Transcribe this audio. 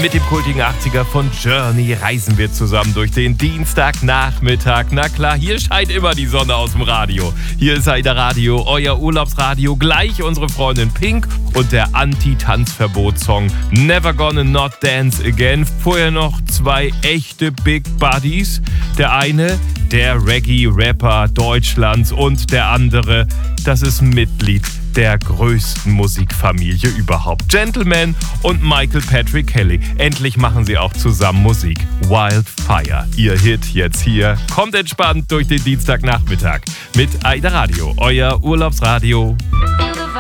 Mit dem kultigen 80er von Journey reisen wir zusammen durch den Dienstagnachmittag. Na klar, hier scheint immer die Sonne aus dem Radio. Hier ist AIDA Radio, euer Urlaubsradio. Gleich unsere Freundin Pink und der Anti-Tanzverbot-Song Never Gonna Not Dance Again. Vorher noch zwei echte Big Buddies. Der eine, der Reggae-Rapper Deutschlands, und der andere, das ist Mitglied der größten Musikfamilie überhaupt. Gentleman und Michael Patrick Kelly. Endlich machen sie auch zusammen Musik. Wildfire, ihr Hit jetzt hier. Kommt entspannt durch den Dienstagnachmittag mit AIDA Radio, euer Urlaubsradio.